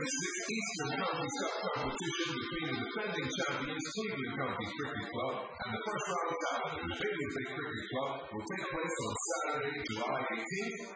2026 Eastern County Cup competition between the defending champions Cleveland County Cricket Club and the first round challengers Big Cricket Club will take place on Saturday, July 18th